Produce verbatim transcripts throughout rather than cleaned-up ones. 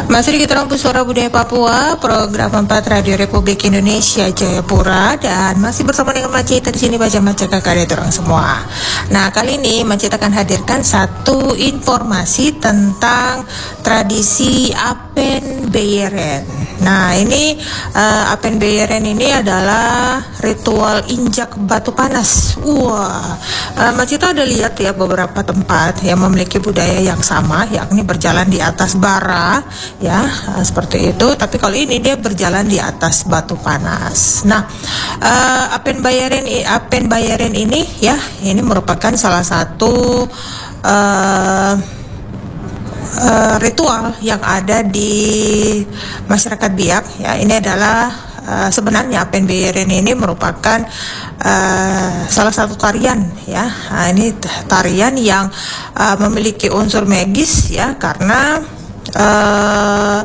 Masih di Keterangku Suara Budaya Papua, program empat Radio Republik Indonesia Jayapura, dan masih bersama dengan Macita di sini baca Maca kakak orang semua. Nah, kali ini Macita akan hadirkan satu informasi tentang tradisi Apen Beyeren. Nah, ini uh, Apen Beyeren ini adalah ritual injak batu panas. Wah, uh, Macita ada lihat ya beberapa tempat yang memiliki budaya yang sama, yakni berjalan di atas bara. Ya, seperti itu. Tapi kalau ini dia berjalan di atas batu panas. Nah, uh, Apen Beyeren, Apen Beyeren ini ya, ini merupakan salah satu uh, uh, ritual yang ada di masyarakat Biak. Ya, ini adalah uh, sebenarnya Apen Beyeren ini merupakan uh, salah satu tarian. Ya, nah, ini tarian yang uh, memiliki unsur magis ya, karena Uh,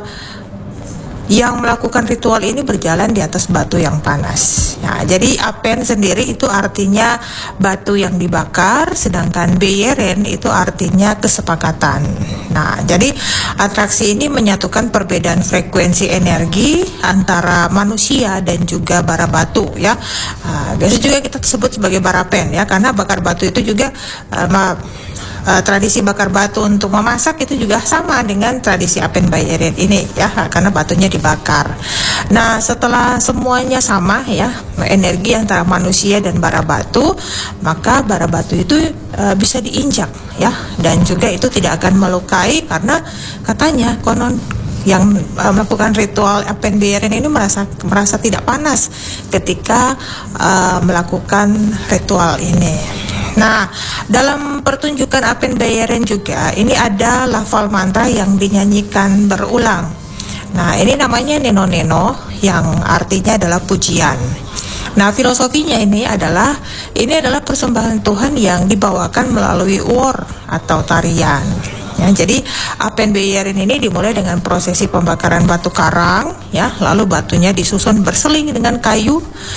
yang melakukan ritual ini berjalan di atas batu yang panas. Nah, jadi Apen sendiri itu artinya batu yang dibakar, sedangkan Beyeren itu artinya kesepakatan. Nah, jadi atraksi ini menyatukan perbedaan frekuensi energi antara manusia dan juga bara batu ya. Nah, biasa juga kita sebut sebagai barapen ya, karena bakar batu itu juga uh, ma- Uh, tradisi bakar batu untuk memasak itu juga sama dengan tradisi Apen Beyeren ini ya, karena batunya dibakar. Nah, setelah semuanya sama ya, energi antara manusia dan bara batu, maka bara batu itu uh, bisa diinjak ya, dan juga itu tidak akan melukai karena katanya konon yang uh, melakukan ritual Apen Beyeren ini merasa merasa tidak panas ketika uh, melakukan ritual ini. Nah, dalam pertunjukan Apen Beyeren juga ini ada lafal mantra yang dinyanyikan berulang. Nah, ini namanya Neno-Neno yang artinya adalah pujian. Nah, filosofinya ini adalah ini adalah persembahan Tuhan yang dibawakan melalui war atau tarian. Ya, jadi Apen Beyeren ini dimulai dengan prosesi pembakaran batu karang ya, lalu batunya disusun berseling dengan kayu.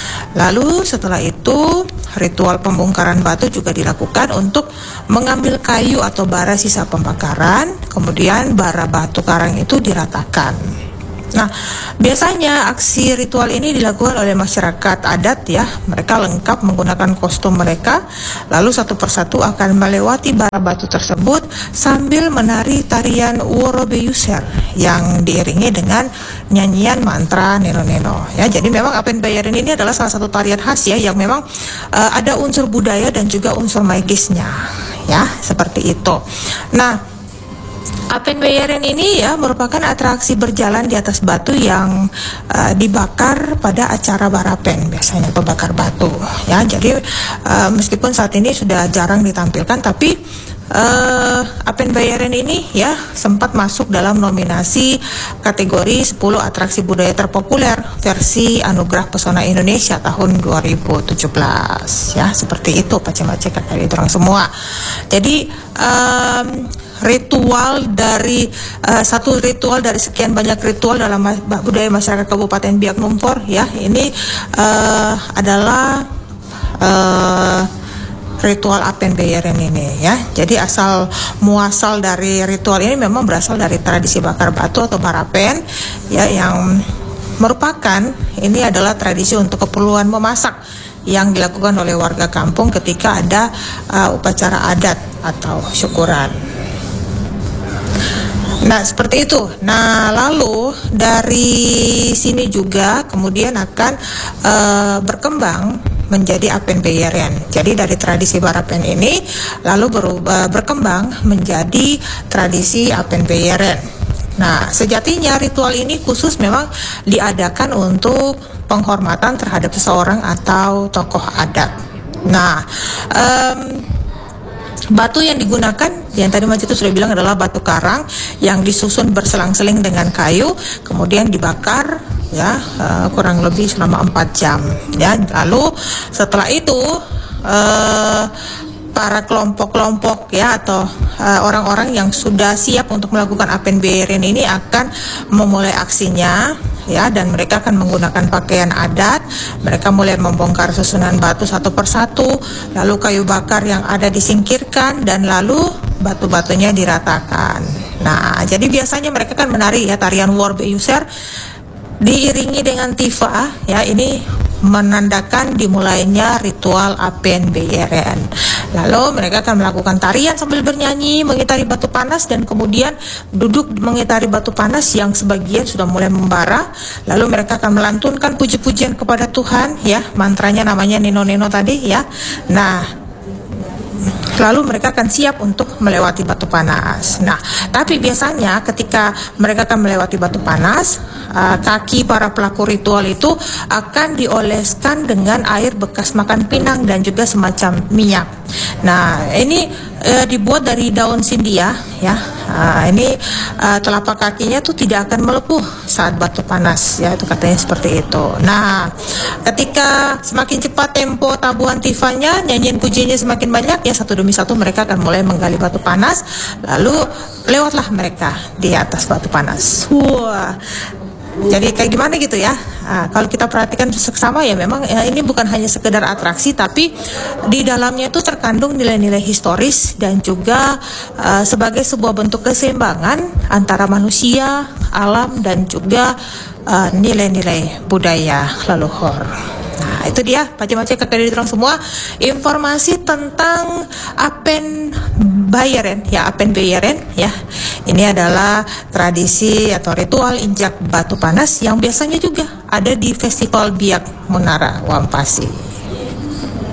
Lalu setelah itu ritual pembongkaran batu juga dilakukan untuk mengambil kayu atau bara sisa pembakaran, kemudian bara batu karang itu diratakan. Nah, biasanya aksi ritual ini dilakukan oleh masyarakat adat ya. Mereka lengkap menggunakan kostum mereka, lalu satu persatu akan melewati bara batu tersebut sambil menari tarian Worobeyuser yang diiringi dengan nyanyian mantra Neno-Neno ya. Jadi memang Apen Beyeren ini adalah salah satu tarian khas ya, yang memang uh, ada unsur budaya dan juga unsur magisnya ya, seperti itu. Nah, Apen Beyeren ini ya merupakan atraksi berjalan di atas batu yang uh, dibakar pada acara barapen, biasanya pembakar batu ya. Jadi uh, meskipun saat ini sudah jarang ditampilkan, tapi uh, Apen Beyeren ini ya sempat masuk dalam nominasi kategori sepuluh atraksi budaya terpopuler versi Anugerah Pesona Indonesia tahun dua ribu tujuh belas ya, seperti itu pace-pace kakak itu orang semua. Jadi um, ritual dari uh, satu ritual dari sekian banyak ritual dalam ma- budaya masyarakat Kabupaten Biak Numfor ya, ini uh, adalah uh, ritual Apen Beyeren ini ya. Jadi asal muasal dari ritual ini memang berasal dari tradisi bakar batu atau barapen ya, yang merupakan ini adalah tradisi untuk keperluan memasak yang dilakukan oleh warga kampung ketika ada uh, upacara adat atau syukuran. Nah, seperti itu. Nah, lalu dari sini juga kemudian akan uh, berkembang menjadi Apen Beyeren. Jadi dari tradisi barapen ini lalu berubah, berkembang menjadi tradisi Apen Beyeren. Nah, sejatinya ritual ini khusus memang diadakan untuk penghormatan terhadap seseorang atau tokoh adat. Nah, um, batu yang digunakan yang tadi Mas itu sudah bilang adalah batu karang yang disusun berselang-seling dengan kayu, kemudian dibakar ya uh, kurang lebih selama empat jam ya. Lalu setelah itu uh, para kelompok-kelompok ya atau uh, orang-orang yang sudah siap untuk melakukan Apen Beyeren ini akan memulai aksinya ya, dan mereka akan menggunakan pakaian adat. Mereka mulai membongkar susunan batu satu persatu, lalu kayu bakar yang ada disingkirkan, dan lalu batu-batunya diratakan. Nah, jadi biasanya mereka kan menari ya tarian War Beyuser diiringi dengan tifa ya, ini menandakan dimulainya ritual Apen Beyeren. Lalu mereka akan melakukan tarian sambil bernyanyi mengitari batu panas dan kemudian duduk mengitari batu panas yang sebagian sudah mulai membara. Lalu mereka akan melantunkan puji-pujian kepada Tuhan ya, mantranya namanya Neno Neno tadi ya. Nah, lalu mereka akan siap untuk melewati batu panas. Nah, tapi biasanya ketika mereka akan melewati batu panas, uh, kaki para pelaku ritual itu akan dioleskan dengan air bekas makan pinang dan juga semacam minyak. Nah, ini uh, dibuat dari daun sindia ya. Uh, ini uh, telapak kakinya tuh tidak akan melepuh saat batu panas ya, itu katanya seperti itu. Nah, ketika semakin cepat tempo tabuhan tifanya, nyanyian pujiannya semakin banyak ya, satu demi satu mereka akan mulai menggali batu panas, lalu lewatlah mereka di atas batu panas. Wah, jadi kayak gimana gitu ya. Nah, kalau kita perhatikan seksama ya memang ya, ini bukan hanya sekedar atraksi, tapi di dalamnya itu terkandung nilai-nilai historis dan juga uh, sebagai sebuah bentuk keseimbangan antara manusia, alam dan juga uh, nilai-nilai budaya leluhur. Nah, itu dia Pace-Pace kakak dari terang semua informasi tentang Apen Beyeren ya, Apen Beyeren ya. Ini adalah tradisi atau ritual injak batu panas yang biasanya juga ada di Festival Biak Munara Wampasi.